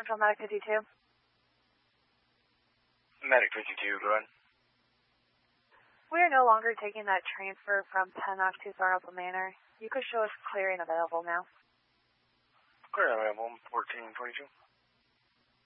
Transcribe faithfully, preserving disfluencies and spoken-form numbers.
Central Medic fifty-two. Medic fifty-two, go ahead. We are no longer taking that transfer from Pennock to Thornapple Manor. You could show us clearing available now. Clearing available, fourteen twenty-two.